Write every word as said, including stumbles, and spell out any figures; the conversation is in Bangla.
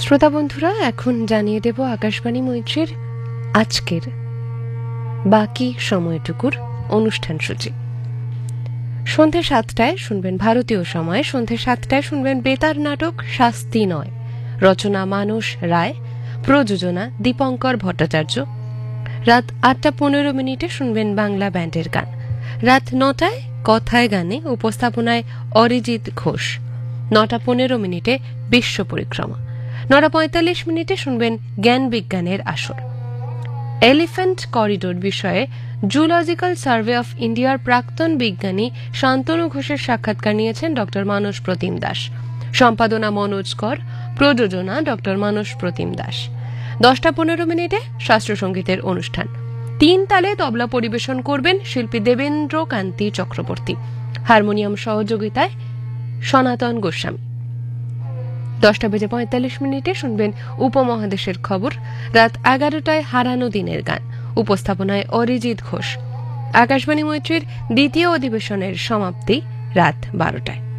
শ্রোতা বন্ধুরা, এখন জানিয়ে দেব আকাশবাণী মৈত্রীর আজকের বাকি সময়টুকুর অনুষ্ঠান সূচি। সন্ধ্যে সাতটায় শুনবেন ভারতীয় সময়, সন্ধ্যে সাতটায় শুনবেন বেতার নাটক শাস্তি নয়, রচনা মানস রায়, প্রযোজনা দীপঙ্কর ভট্টাচার্য। রাত আটটা পনেরো মিনিটে শুনবেন বাংলা ব্যান্ডের গান। রাত নটায় কথায় গানে উপস্থাপনায় অরিজিৎ ঘোষ। নটা পনেরো মিনিটে বিশ্ব পরিক্রমা। নটা পঁয়তাল্লিশ মিনিটে শুনবেন জ্ঞান বিজ্ঞানের আসর। এলিফ্যান্ট করিডোর বিষয়ে জুলজিক্যাল সার্ভে অফ ইন্ডিয়ার প্রাক্তন বিজ্ঞানী শান্তনু ঘোষের সাক্ষাৎকার নিয়েছেন ডক্টর মানস প্রতিম দাস। সম্পাদনা মনোজ কর, প্রযোজনা ডক্টর মানস প্রতিম দাস। দশটা পনেরো মিনিটে শাস্ত্রীয় সঙ্গীতের অনুষ্ঠান। তিন তালে তবলা পরিবেশন করবেন শিল্পী দেবেন্দ্র কান্তি চক্রবর্তী। হারমোনিয়াম সহযোগিতায় সনাতন গোস্বামী। দশটা বেজে পঁয়তাল্লিশ মিনিটে শুনবেন উপমহাদেশের খবর। রাত এগারোটায় হারানো দিনের গান, উপস্থাপনায় অরিজিৎ ঘোষ। আকাশবাণী মৈত্রীর দ্বিতীয় অধিবেশনের সমাপ্তি রাত বারোটায়।